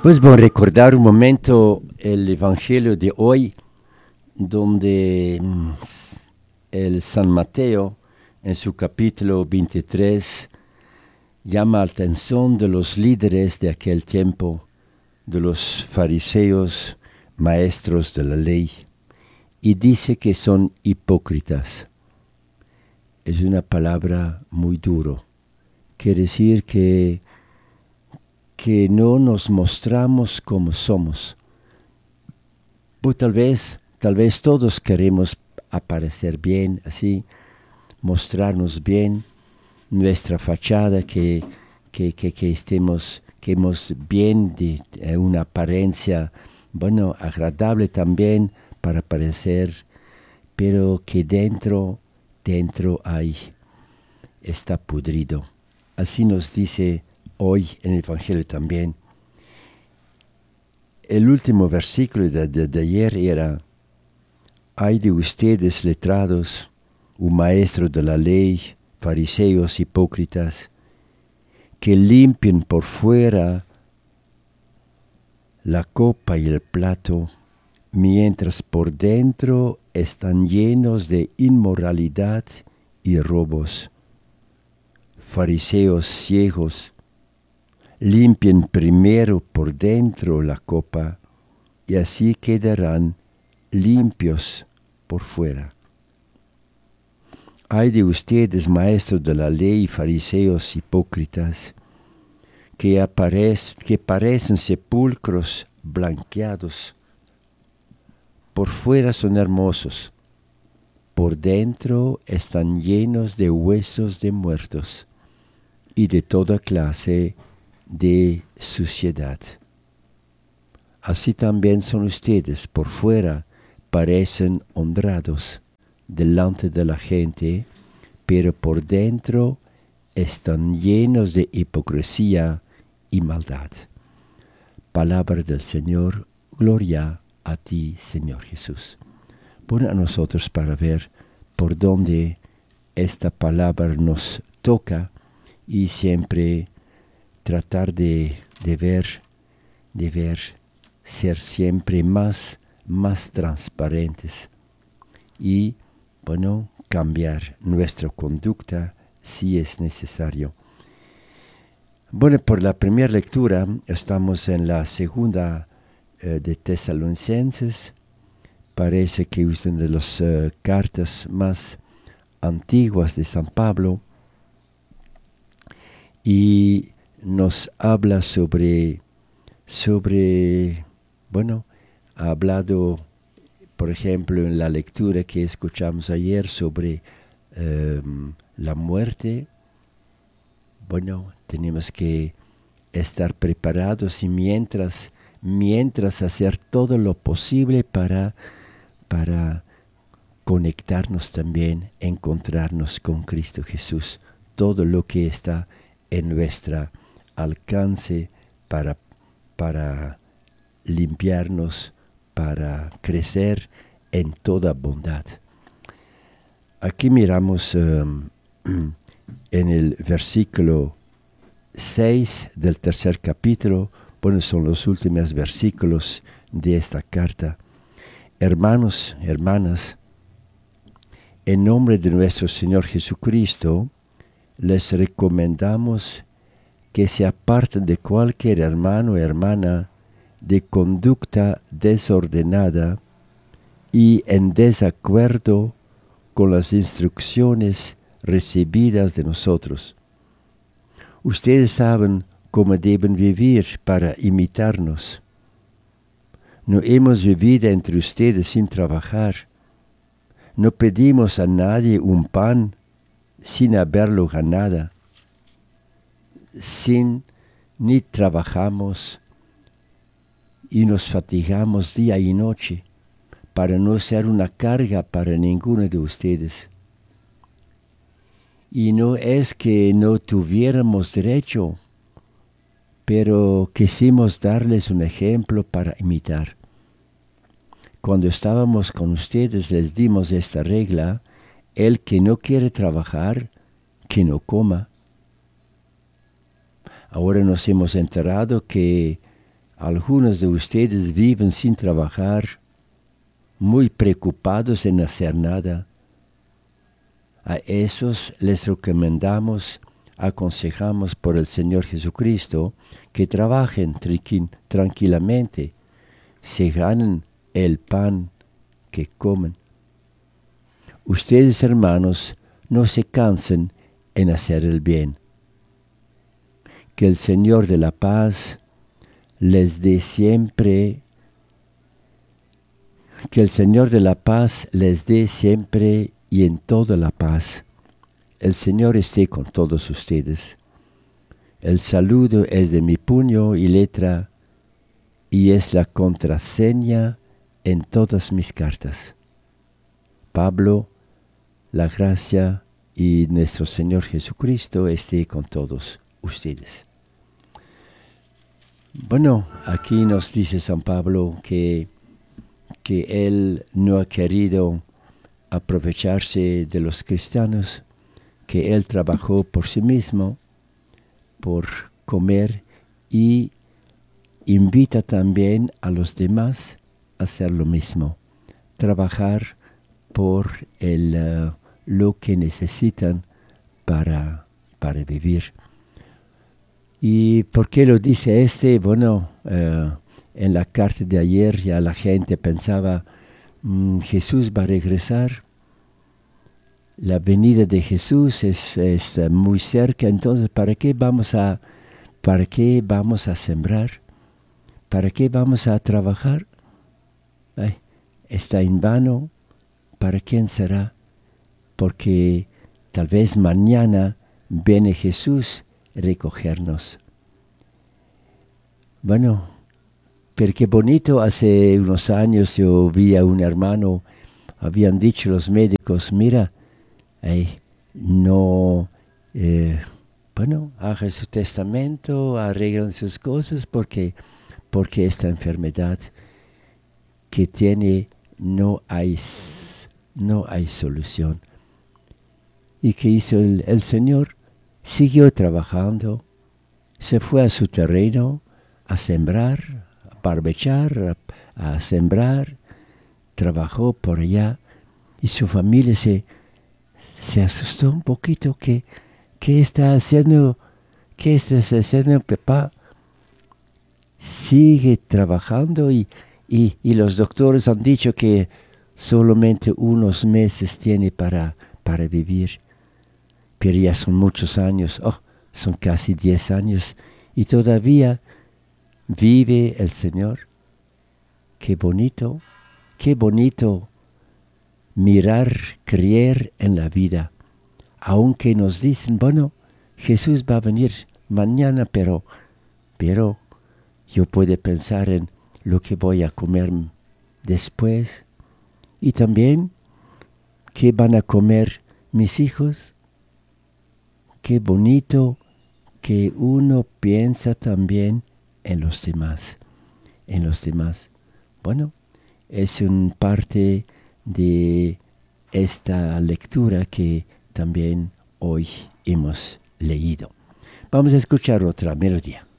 Pues voy a recordar un momento el Evangelio de hoy, donde el San Mateo, en su capítulo 23, llama la atención de los líderes de aquel tiempo, de los fariseos, maestros de la ley, y dice que son hipócritas. Es una palabra muy duro. Quiere decir que no nos mostramos como somos. Pues tal vez todos queremos aparecer bien, así, mostrarnos bien, nuestra fachada, que estemos bien, de una apariencia, bueno, agradable también para parecer, pero que dentro hay, está pudrido. Así nos dice hoy en el Evangelio también. El último versículo de ayer era: ay de ustedes letrados, maestros de la ley, fariseos hipócritas, que limpian por fuera la copa y el plato, mientras por dentro están llenos de inmoralidad y robos. Fariseos ciegos, limpien primero por dentro la copa, y así quedarán limpios por fuera. Ay de ustedes, maestros de la ley, fariseos hipócritas, que parecen sepulcros blanqueados. Por fuera son hermosos, por dentro están llenos de huesos de muertos y de toda clase de suciedad. Así también son ustedes, por fuera parecen honrados delante de la gente, pero por dentro están llenos de hipocresía y maldad. Palabra del Señor, gloria a ti, Señor Jesús. Pon a nosotros para ver por dónde esta palabra nos toca y siempre tratar de ver, ser siempre más transparentes y, bueno, cambiar nuestra conducta si es necesario. Bueno, por la primera lectura estamos en la segunda de Tesalonicenses. Parece que es una de las cartas más antiguas de San Pablo y nos habla sobre, bueno, ha hablado, por ejemplo, en la lectura que escuchamos ayer sobre la muerte. Bueno, tenemos que estar preparados y mientras hacer todo lo posible para conectarnos también, encontrarnos con Cristo Jesús. Todo lo que está en nuestro alcance para limpiarnos, para crecer en toda bondad. Aquí miramos en el versículo 6 del tercer capítulo, bueno, son los últimos versículos de esta carta. Hermanos, hermanas, en nombre de nuestro Señor Jesucristo, les recomendamos que se aparten de cualquier hermano o hermana de conducta desordenada y en desacuerdo con las instrucciones recibidas de nosotros. Ustedes saben cómo deben vivir para imitarnos. No hemos vivido entre ustedes sin trabajar. No pedimos a nadie un pan sin haberlo ganado. Ni trabajamos y nos fatigamos día y noche para no ser una carga para ninguno de ustedes. Y no es que no tuviéramos derecho, pero quisimos darles un ejemplo para imitar. Cuando estábamos con ustedes les dimos esta regla: el que no quiere trabajar, que no coma. Ahora nos hemos enterado que algunos de ustedes viven sin trabajar, muy preocupados en hacer nada. A esos les recomendamos, aconsejamos por el Señor Jesucristo, que trabajen tranquilamente, se ganen el pan que comen. Ustedes, hermanos, no se cansen en hacer el bien. Que el Señor de la paz les dé siempre, que el Señor de la paz les dé siempre y en toda la paz. El Señor esté con todos ustedes. El saludo es de mi puño y letra y es la contraseña en todas mis cartas. Pablo, la gracia y nuestro Señor Jesucristo esté con todos ustedes. Bueno, aquí nos dice San Pablo que él no ha querido aprovecharse de los cristianos, que él trabajó por sí mismo, por comer, y invita también a los demás a hacer lo mismo, trabajar por lo que necesitan para vivir. ¿Y por qué lo dice este? Bueno, en la carta de ayer ya la gente pensaba, Jesús va a regresar, la venida de Jesús está muy cerca, entonces ¿para qué vamos a sembrar? ¿Para qué vamos a trabajar? Ay, está en vano. ¿Para quién será? Porque tal vez mañana viene Jesús a recogernos. Bueno, pero qué bonito, hace unos años yo vi a un hermano, habían dicho los médicos, mira, no, haga su testamento, arreglen sus cosas, porque esta enfermedad que tiene no hay solución. ¿Y qué hizo el Señor? Siguió trabajando, se fue a su terreno a sembrar, a barbechar, a sembrar, trabajó por allá, y su familia se asustó un poquito. ¿Qué está haciendo? ¿Qué estás haciendo, papá? Sigue trabajando y los doctores han dicho que solamente unos meses tiene para vivir. Pero ya son muchos años, son casi 10 años y todavía vive el Señor. Qué bonito mirar, creer en la vida. Aunque nos dicen, bueno, Jesús va a venir mañana, pero yo puedo pensar en lo que voy a comer después. Y también, ¿qué van a comer mis hijos? Qué bonito que uno piensa también en los demás. Bueno, es una parte de esta lectura que también hoy hemos leído. Vamos a escuchar otra melodía.